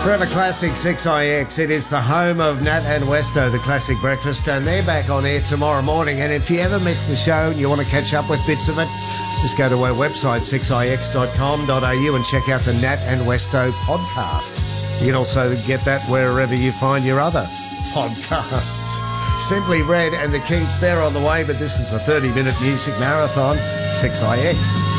Forever Classic 6IX. It is the home of Nat and Westo, the Classic Breakfast, and they're back on air tomorrow morning. And if you ever miss the show and you want to catch up with bits of it, just go to our website, 6ix.com.au, and check out the Nat and Westo podcast. You can also get that wherever you find your other podcasts. Simply Red and the Kinks, they're on the way, but this is a 30-minute music marathon, 6IX.